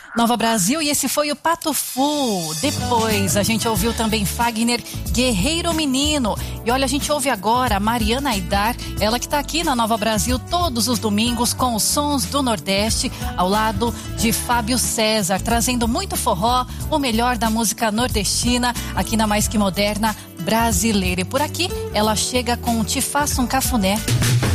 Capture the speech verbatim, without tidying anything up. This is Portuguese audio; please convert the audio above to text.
Nova Brasil, e esse foi o Pato Fu. Depois a gente ouviu também Fagner, Guerreiro Menino. E olha, a gente ouve agora a Mariana Aidar, ela que está aqui na Nova Brasil todos os domingos com os sons do Nordeste, ao lado de Fábio César, trazendo muito forró, o melhor da música nordestina, aqui na Mais Que Moderna brasileira. E por aqui ela chega com Te Faço um Cafuné.